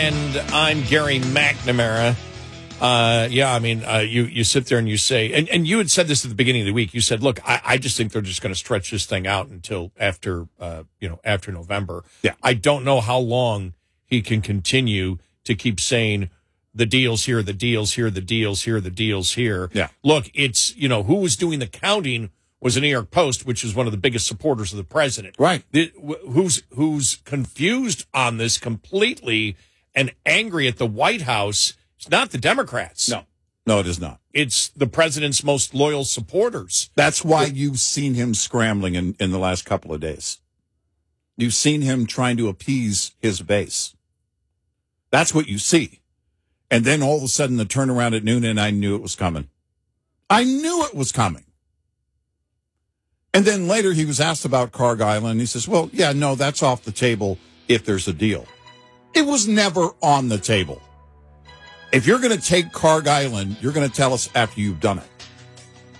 And I'm Gary McNamara. You sit there and you say, and you had said this at the beginning of the week. You said, look, I just think they're just going to stretch this thing out until after November. Yeah. I don't know how long he can continue to keep saying the deals here, the deals here, the deals here, the deals here. Yeah. Look, it's, who was doing the counting was the New York Post, which is one of the biggest supporters of the president. Right. Who's confused on this completely and angry at the White House. It's not the Democrats. No, it is not. It's the president's most loyal supporters. That's why you've seen him scrambling in the last couple of days. You've seen him trying to appease his base. That's what you see. And then all of a sudden the turnaround at noon, and I knew it was coming. I knew it was coming. And then later he was asked about Cargill, and he says, well, yeah, no, that's off the table if there's a deal. It was never on the table. If you're going to take Cargill, you're going to tell us after you've done it.